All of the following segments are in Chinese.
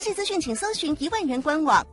细资讯请搜寻1万元官网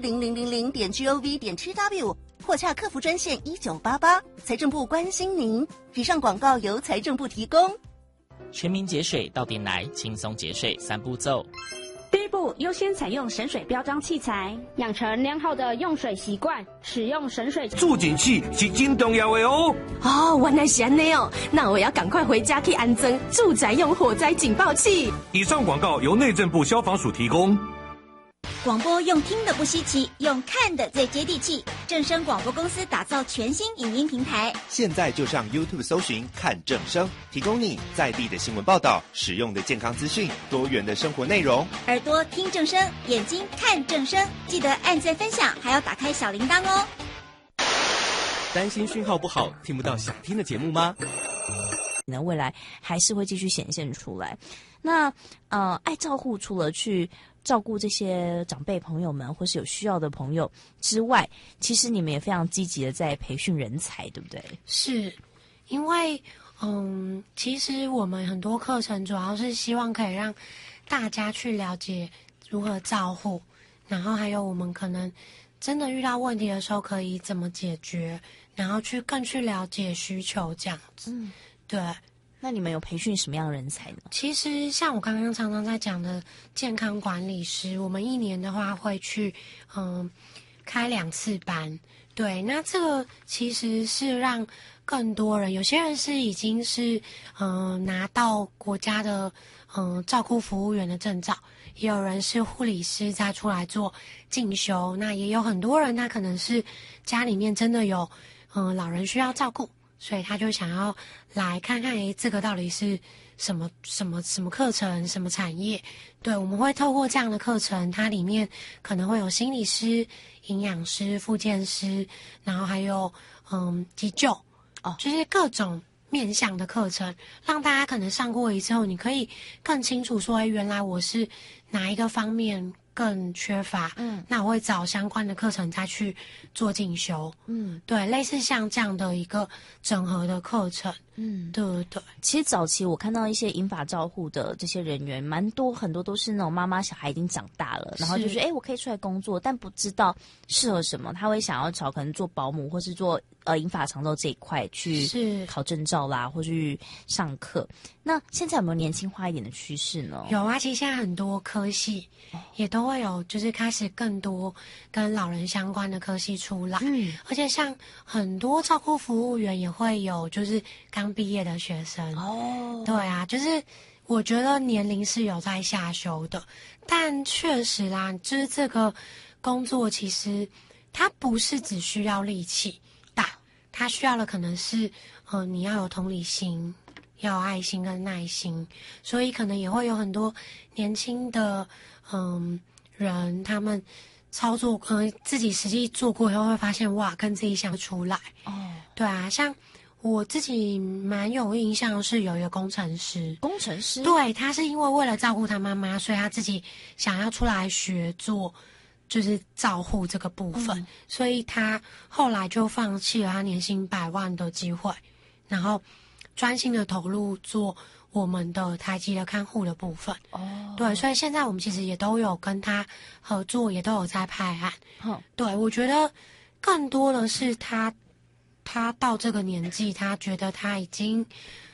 10000.gov.tw或洽客服专线1988。财政部关心您。以上广告由财政部提供。 全民节水到店来，轻松节税3步骤。 第一步，优先采用省水标章器材，养成良好的用水习惯，使用省水助警器是真重要的哦。 原来是这样哦，那我要赶快回家去安装住宅用火灾警报器。 以上广告由内政部消防署提供。 广播用听的不稀奇，用看的最接地气。正声广播公司打造全新影音平台， 现在就上 YouTube 搜寻看正声，提供你在地的新闻报道、实用的健康资讯、多元的生活内容。 耳朵听正声，眼睛看正声，记得按赞分享，还要打开小铃铛哦。 担心讯号不好，听不到想听的节目吗？ 未来还是会继续显现出来。那爱照护除了去照顾这些长辈朋友们或是有需要的朋友之外，其实你们也非常积极的在培训人才，对不对？ 是，因为其实我们很多课程主要是希望可以让大家去了解如何照护，然后还有我们可能真的遇到问题的时候可以怎么解决，然后更去了解需求这样子。对。 那你们有培训什么样的人才呢？ 其实像我刚刚常常在讲的健康管理师，我们1年的话会去开2次班。对，那这个其实是让更多人，有些人是已经是拿到国家的照顾服务员的证照，也有人是护理师再出来做进修，那也有很多人他可能是家里面真的有老人需要照顾，所以他就想要来看看，这个到底是什么课程，什么产业？对，我们会透过这样的课程，它里面可能会有心理师、营养师、复健师，然后还有急救，就是各种面向的课程，让大家可能上过一次后，你可以更清楚说，原来我是哪一个方面更缺乏，那我会找相关的课程再去做进修，对，类似像这样的一个整合的课程，对。 其实早期我看到一些银发照护的这些人员，很多都是那种妈妈小孩已经长大了，然后就觉得我可以出来工作，但不知道适合什么，他会想要找可能做保姆或是做银发长照这一块去考证照啦，或去上课。那现在有没有年轻化一点的趋势呢？ 有啊，其实现在很多科系也都会有，就是开始更多跟老人相关的科系出来，而且像很多照顾服务员也会有，就是刚毕业的学生。对啊，就是我觉得年龄是有在下修的，但确实啦，就是这个工作其实它不是只需要力气大，它需要的可能是你要有同理心，要有爱心跟耐心，所以可能也会有很多年轻的人，他们操作自己实际做过以后会发现，哇，跟自己想出来。对啊，像我自己蛮有印象的是有一个工程师，对，他是因为了照顾他妈妈，所以他自己想要出来学做就是照护这个部分，所以他后来就放弃了他年薪100万的机会，然后专心的投入做我们的台籍的看护的部分。对，所以现在我们其实也都有跟他合作，也都有在派案。对，我觉得更多的是他到这个年纪，他觉得他已经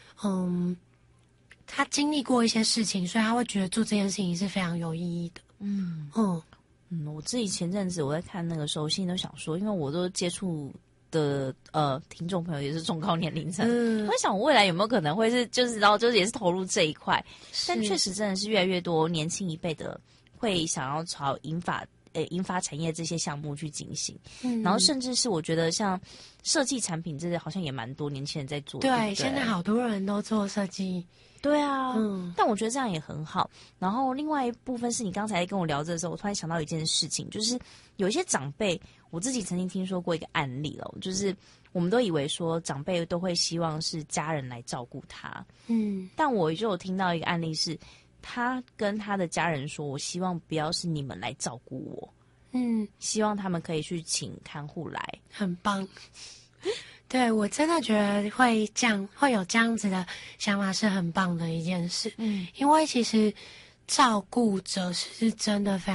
他经历过一些事情，所以他会觉得做这件事情是非常有意义的。 我自己前阵子我在看那个时候，心里都想说，因为我都接触的听众朋友也是中高年龄层，我在想我未来有没有可能会是就是也是投入这一块，但确实真的是越来越多年轻一辈的会想要朝银发产业这些项目去进行，然后甚至是我觉得像设计产品这些好像也蛮多年轻人在做的。 对，现在好多人都做设计。 对啊，但我觉得这样也很好。然后另外一部分是你刚才跟我聊的时候，我突然想到一件事情，就是有一些长辈，我自己曾经听说过一个案例了，就是我们都以为说长辈都会希望是家人来照顾他，但我就有听到一个案例是，他跟他的家人说，我希望不要是你们来照顾我，希望他们可以去请看护来， 很棒。对，我真的觉得会有这样子的想法是很棒的一件事。因为其实照顾者是真的非常